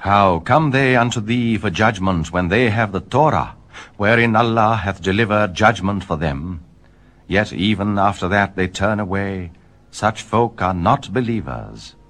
How come they unto thee for judgment when they have the Torah, wherein Allah hath delivered judgment for them? Yet even after that they turn away. Such folk are not believers.